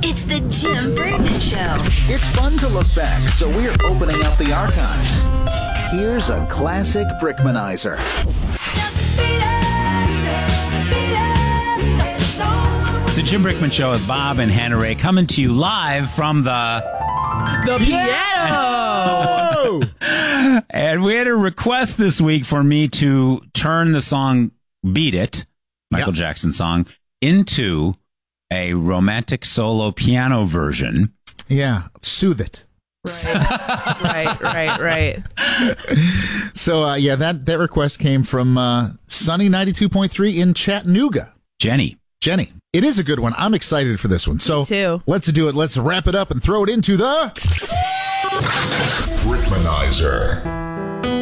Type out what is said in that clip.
It's the Jim Brickman Show. It's fun to look back, so we're opening up the archives. Here's a classic Brickmanizer. It's the Jim Brickman Show with Bob and Hannah Ray coming to you live from the piano. And we had a request this week for me to turn the song Beat It, Michael Jackson song, into a romantic solo piano version. Yeah, soothe it. Right. So, that request came from Sunny 92.3 in Chattanooga. Jenny. It is a good one. I'm excited for this one. So Me too. Let's do it. Let's wrap it up and throw it into the Brickmanizer.